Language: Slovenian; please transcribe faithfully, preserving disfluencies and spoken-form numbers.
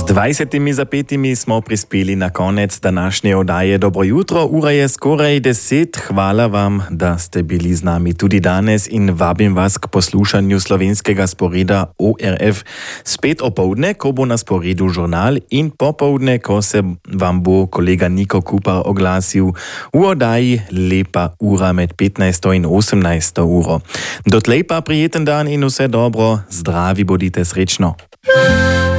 dvajsetimi zapetimi smo prispeli na konec današnje oddaje. Dobro jutro, ura je skoraj deset. Hvala vam, da ste bili z nami tudi danes in vabim vas k poslušanju slovenskega sporeda O R F spet opoldne, ko bo na sporedu žurnal, in popoldne, ko se vam bo kolega Niko Kupar oglasil v oddaji Lepa ura med petnajsto in osemnajsto uro. Dotlej pa prijeten dan in vse dobro, zdravi bodite, srečno.